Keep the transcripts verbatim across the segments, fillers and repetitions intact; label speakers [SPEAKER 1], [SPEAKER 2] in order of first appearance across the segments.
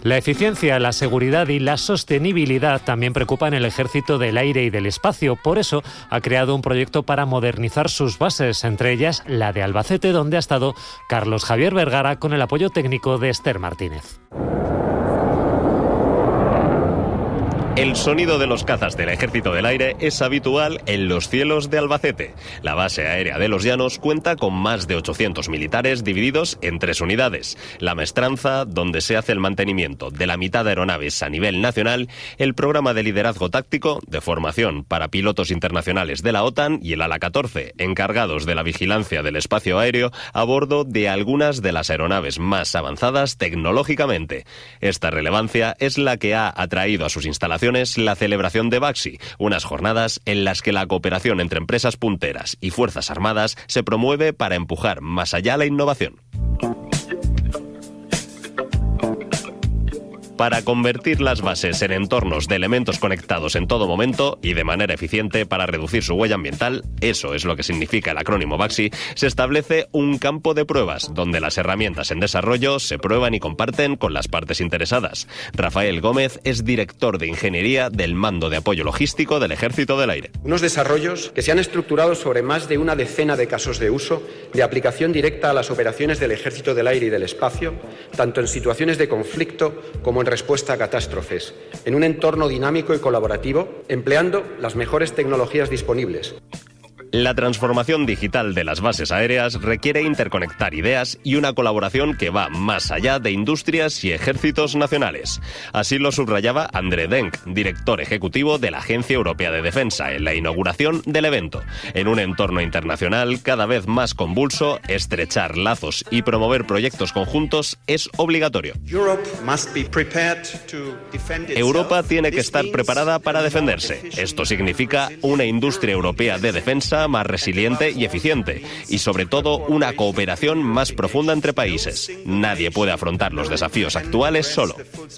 [SPEAKER 1] La eficiencia, la seguridad y la sostenibilidad también preocupan el Ejército del Aire y del Espacio. Por eso ha creado un proyecto para modernizar sus bases, entre ellas la de Albacete, donde ha estado Carlos Javier Vergara con el apoyo técnico de Esther Martínez.
[SPEAKER 2] El sonido de los cazas del Ejército del Aire es habitual en los cielos de Albacete. La base aérea de Los Llanos cuenta con más de ochocientos militares divididos en tres unidades. La Maestranza, donde se hace el mantenimiento de la mitad de aeronaves a nivel nacional, el programa de liderazgo táctico de formación para pilotos internacionales de la OTAN y el ala catorce, encargados de la vigilancia del espacio aéreo a bordo de algunas de las aeronaves más avanzadas tecnológicamente. Esta relevancia es la que ha atraído a sus instalaciones la celebración de Baxi, unas jornadas en las que la cooperación entre empresas punteras y fuerzas armadas se promueve para empujar más allá la innovación. Para convertir las bases en entornos de elementos conectados en todo momento y de manera eficiente para reducir su huella ambiental, eso es lo que significa el acrónimo Baxi, se establece un campo de pruebas donde las herramientas en desarrollo se prueban y comparten con las partes interesadas. Rafael Gómez es director de Ingeniería del Mando de Apoyo Logístico del Ejército del Aire.
[SPEAKER 3] Unos desarrollos que se han estructurado sobre más de una decena de casos de uso de aplicación directa a las operaciones del Ejército del Aire y del Espacio, tanto en situaciones de conflicto como en respuesta a catástrofes, en un entorno dinámico y colaborativo, empleando las mejores tecnologías disponibles.
[SPEAKER 2] La transformación digital de las bases aéreas requiere interconectar ideas y una colaboración que va más allá de industrias y ejércitos nacionales. Así lo subrayaba André Denk, director ejecutivo de la Agencia Europea de Defensa, en la inauguración del evento. En un entorno internacional cada vez más convulso, estrechar lazos y promover proyectos conjuntos es obligatorio. Europa tiene que estar preparada para defenderse. Esto significa una industria europea de defensa más resiliente y eficiente, y sobre todo una cooperación más profunda entre países. Nadie puede afrontar los desafíos actuales solo.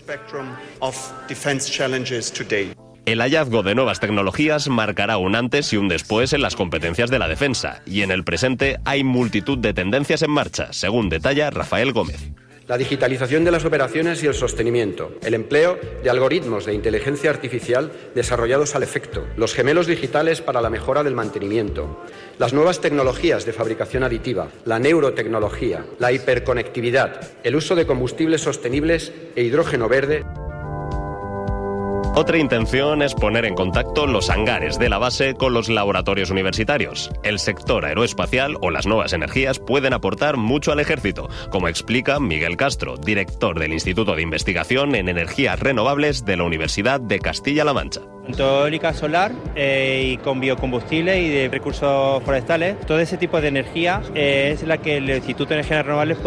[SPEAKER 2] El hallazgo de nuevas tecnologías marcará un antes y un después en las competencias de la defensa, y en el presente hay multitud de tendencias en marcha, según detalla Rafael Gómez.
[SPEAKER 3] La digitalización de las operaciones y el sostenimiento, el empleo de algoritmos de inteligencia artificial desarrollados al efecto, los gemelos digitales para la mejora del mantenimiento, las nuevas tecnologías de fabricación aditiva, la neurotecnología, la hiperconectividad, el uso de combustibles sostenibles e hidrógeno verde.
[SPEAKER 2] Otra intención es poner en contacto los hangares de la base con los laboratorios universitarios. El sector aeroespacial o las nuevas energías pueden aportar mucho al ejército, como explica Miguel Castro, director del Instituto de Investigación en Energías Renovables de la Universidad de Castilla-La Mancha.
[SPEAKER 4] Tanto eólica solar eh, y con biocombustible y de recursos forestales, todo ese tipo de energía eh, es la que el Instituto de Energías Renovables puede